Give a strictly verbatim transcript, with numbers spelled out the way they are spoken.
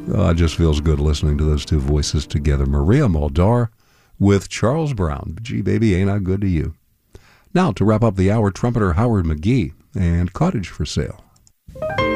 Uh, it just feels good listening to those two voices together. Maria Muldaur with Charles Brown. Gee, baby, ain't I good to you? Now, to wrap up the hour, trumpeter Howard McGee and Cottage for Sale.